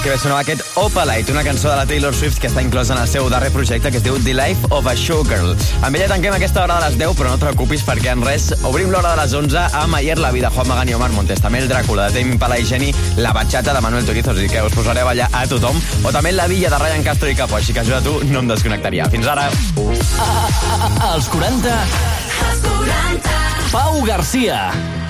Que bé sonava aquest Opalite, una cançó de la Taylor Swift que està inclosa en el seu darrer projecte que es diu The Life of a Showgirl. Amb ella tanquem aquesta hora de les 10, però no et preocupis perquè en res obrim l'hora de les 11 amb Ayer la vida, Juan Magán i Omar Montes, també el Dràcula de Tame Impala i Geni, la bachata de Manuel Turizo, i que us posaré a ballar a tothom, o també la Villa de Ryan Castro i Capo, així que jo a tu no em desconnectaria. Fins ara. Als 40. Pau Garcia.